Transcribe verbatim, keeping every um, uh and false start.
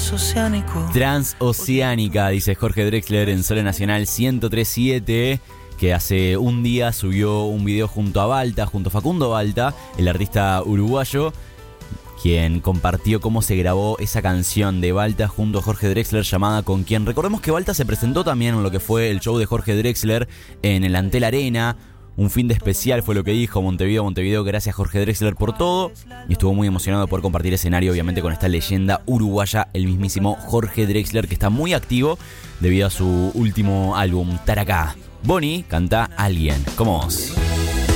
transoceánico. Transoceánica, dice Jorge Drexler en Sole Nacional ciento tres punto siete, que hace un día subió un video junto a Balta, junto a Facundo Balta, el artista uruguayo, quien compartió cómo se grabó esa canción de Balta junto a Jorge Drexler llamada Con Quién. Recordemos que Balta se presentó también en lo que fue el show de Jorge Drexler en el Antel Arena. Un fin de especial fue lo que dijo. Montevideo, Montevideo, gracias Jorge Drexler por todo. Y estuvo muy emocionado de poder compartir escenario, obviamente, con esta leyenda uruguaya, el mismísimo Jorge Drexler, que está muy activo debido a su último álbum, Taracá. Bonnie canta Alguien, como vos.